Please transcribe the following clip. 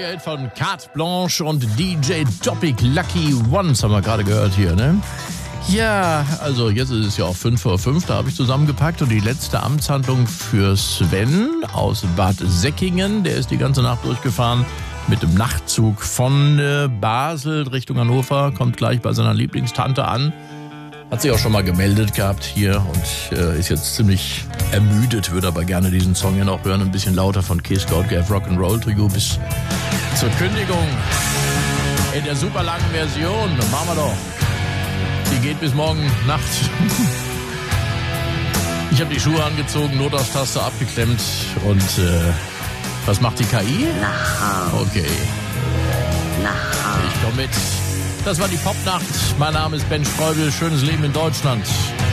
neuer Hit von Carte Blanche und DJ Topic, Lucky Ones, haben wir gerade gehört hier, ne? Ja, also jetzt ist es ja auch 5 vor 5, da habe ich zusammengepackt und die letzte Amtshandlung für Sven aus Bad Säckingen, der ist die ganze Nacht durchgefahren mit dem Nachtzug von Basel Richtung Hannover, kommt gleich bei seiner Lieblingstante an. Hat sich auch schon mal gemeldet gehabt hier und ist jetzt ziemlich ermüdet, würde aber gerne diesen Song hier noch hören. Ein bisschen lauter von Keith Goldgrave Rock'n'Roll Trio bis zur Kündigung in der super langen Version. Machen wir doch. Die geht bis morgen Nacht. Ich habe die Schuhe angezogen, Notausstaste abgeklemmt und was macht die KI? Nach Hause. Okay. Nach Hause. Ich komme mit. Das war die Popnacht. Mein Name ist Ben Streubel. Schönes Leben in Deutschland.